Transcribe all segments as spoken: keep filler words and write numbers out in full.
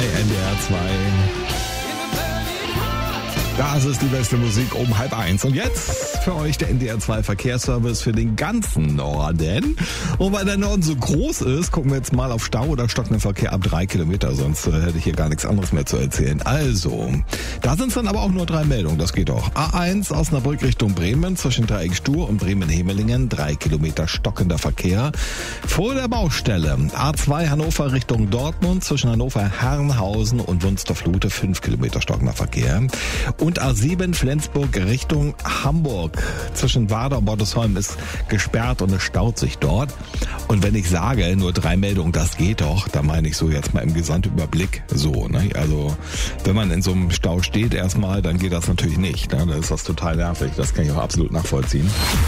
N D R zwei. Das ist die beste Musik um halb eins. Und jetzt für euch der N D R zwei Verkehrsservice für den ganzen Norden. Und weil der Norden so groß ist, gucken wir jetzt mal auf Stau oder stockenden Verkehr ab drei Kilometer. Sonst äh, hätte ich hier gar nichts anderes mehr zu erzählen. Also, da sind es dann aber auch nur drei Meldungen. Das geht auch. A eins Osnabrück Richtung Bremen zwischen Dreieck Stur und Bremen-Hemelingen. Drei Kilometer stockender Verkehr. Vor der Baustelle. A zwei Hannover Richtung Dortmund zwischen Hannover-Herrenhausen und Wunstorf-Lute. Fünf Kilometer stockender Verkehr. Und A sieben Flensburg Richtung Hamburg. Zwischen Wader und Bordesholm ist gesperrt und es staut sich dort. Und wenn ich sage, nur drei Meldungen, das geht doch, da meine ich so jetzt mal im Gesamtüberblick so. Ne? Also wenn man in so einem Stau steht erstmal, dann geht das natürlich nicht. Ne? Dann ist das total nervig. Das kann ich auch absolut nachvollziehen.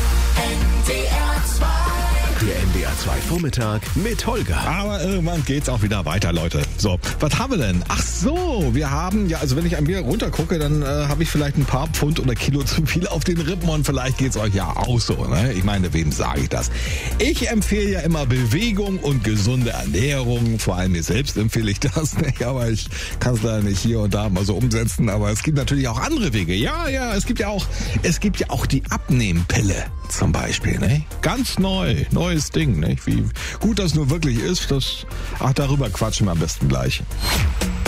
Der N D R zwei Vormittag mit Holger. Aber irgendwann geht's auch wieder weiter, Leute. So, was haben wir denn? Ach so, wir haben, ja, also wenn ich an mir runtergucke, dann äh, habe ich vielleicht ein paar Pfund oder Kilo zu viel auf den Rippen und vielleicht geht's euch ja auch so, ne? Ich meine, wem sage ich das? Ich empfehle ja immer Bewegung und gesunde Ernährung. Vor allem mir selbst empfehle ich das, ne? Aber ich kann es leider nicht hier und da mal so umsetzen. Aber es gibt natürlich auch andere Wege. Ja, ja, es gibt ja auch, es gibt ja auch die Abnehmpille zum Beispiel, ne? Ganz neu, neues Ding, ne? Wie gut das nur wirklich ist, das, ach, darüber quatschen wir am besten gleich.